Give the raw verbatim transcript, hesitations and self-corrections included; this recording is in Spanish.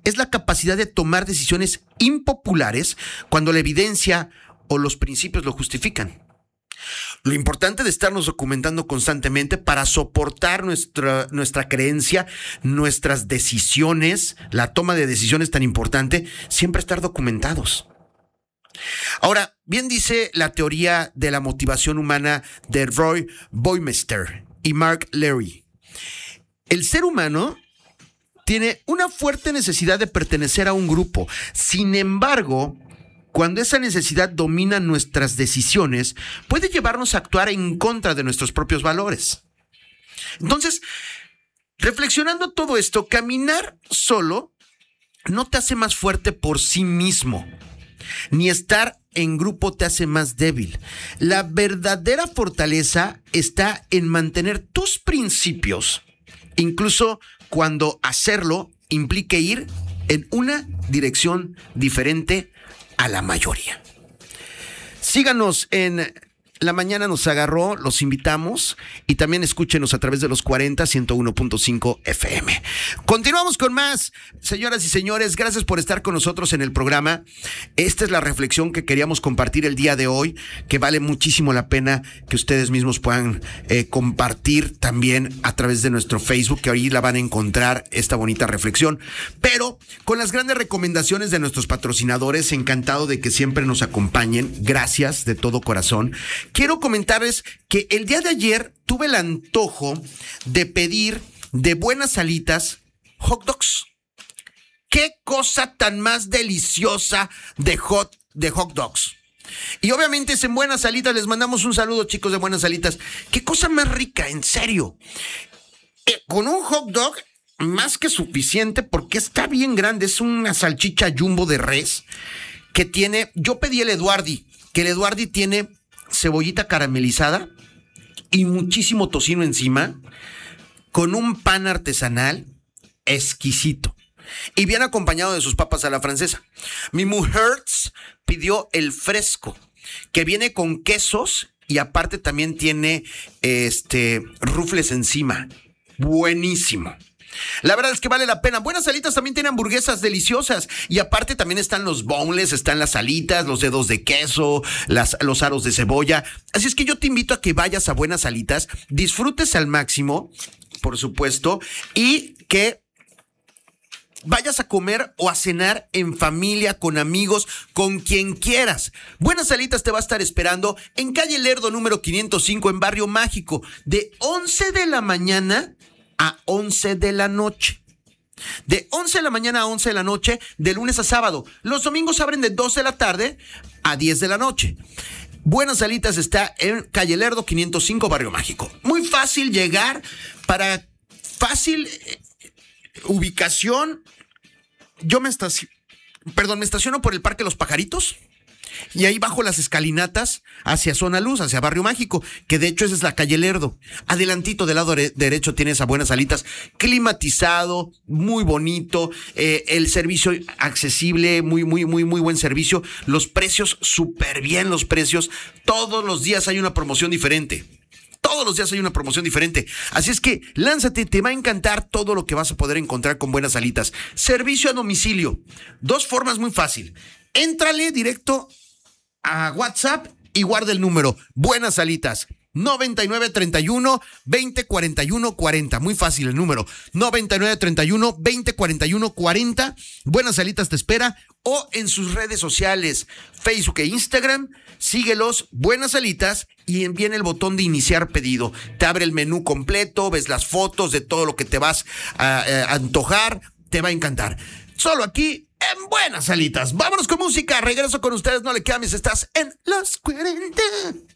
es la capacidad de tomar decisiones impopulares cuando la evidencia o los principios lo justifican. Lo importante de estarnos documentando constantemente para soportar nuestra, nuestra creencia, nuestras decisiones, la toma de decisiones tan importante, siempre estar documentados. Ahora, bien dice la teoría de la motivación humana de Roy Baumeister y Mark Leary. El ser humano tiene una fuerte necesidad de pertenecer a un grupo. Sin embargo, cuando esa necesidad domina nuestras decisiones, puede llevarnos a actuar en contra de nuestros propios valores. Entonces, reflexionando todo esto, caminar solo no te hace más fuerte por sí mismo, ni estar en grupo te hace más débil. La verdadera fortaleza está en mantener tus principios, incluso cuando hacerlo implique ir en una dirección diferente a la mayoría. Síganos en La Mañana Nos Agarró, los invitamos, y también escúchenos a través de los cuarenta, ciento uno punto cinco F M. Continuamos con más. Señoras y señores, gracias por estar con nosotros en el programa. Esta es la reflexión que queríamos compartir el día de hoy, que vale muchísimo la pena que ustedes mismos puedan eh, compartir también a través de nuestro Facebook, que ahí la van a encontrar esta bonita reflexión. Pero con las grandes recomendaciones de nuestros patrocinadores, encantado de que siempre nos acompañen. Gracias de todo corazón. Quiero comentarles que el día de ayer tuve el antojo de pedir de Buenas Alitas hot dogs. ¡Qué cosa tan más deliciosa de hot, de hot dogs! Y obviamente es en Buenas Alitas. Les mandamos un saludo, chicos de Buenas Alitas. ¡Qué cosa más rica, en serio! Eh, con un hot dog más que suficiente, porque está bien grande. Es una salchicha jumbo de res que tiene... Yo pedí el Eduardi, que el Eduardi tiene cebollita caramelizada y muchísimo tocino encima, con un pan artesanal exquisito y bien acompañado de sus papas a la francesa. Mi mujer pidió el fresco, que viene con quesos y aparte también tiene este rufles encima. Buenísimo. La verdad es que vale la pena. Buenas Alitas también tiene hamburguesas deliciosas. Y aparte también están los boneless, están las alitas, los dedos de queso, las, los aros de cebolla. Así es que yo te invito a que vayas a Buenas Alitas, disfrutes al máximo, por supuesto, y que vayas a comer o a cenar en familia, con amigos, con quien quieras. Buenas Alitas te va a estar esperando en calle Lerdo número quinientos cinco en Barrio Mágico, de once de la mañana a once de la noche. De once de la mañana a once de la noche, de lunes a sábado. Los domingos abren de dos de la tarde a diez de la noche. Buenas Alitas está en calle Lerdo quinientos cinco, Barrio Mágico. Muy fácil llegar, para fácil eh, ubicación. Yo me estaciono, perdón, me estaciono por el Parque Los Pajaritos. Y ahí bajo las escalinatas hacia Zona Luz, hacia Barrio Mágico, que de hecho esa es la calle Lerdo. Adelantito del lado de- derecho tienes a Buenas Alitas, climatizado, muy bonito, eh, el servicio accesible, muy, muy, muy, muy buen servicio. Los precios, súper bien los precios. Todos los días hay una promoción diferente. Todos los días hay una promoción diferente. Así es que lánzate, te va a encantar todo lo que vas a poder encontrar con Buenas Alitas. Servicio a domicilio. Dos formas muy fácil. Éntrale directo a WhatsApp y guarda el número. Buenas Alitas, noventa y nueve treinta y uno veinte cuarenta y uno cuarenta. Muy fácil el número, noventa y nueve treinta y uno veinte cuarenta y uno cuarenta. Buenas Alitas te espera, o en sus redes sociales, Facebook e Instagram. Síguelos, Buenas Alitas, y viene el botón de iniciar pedido. Te abre el menú completo, ves las fotos de todo lo que te vas a, a antojar. Te va a encantar. Solo aquí en Buenas Alitas. Vámonos con música. Regreso con ustedes. No le cambies. Estás en Los cuarenta.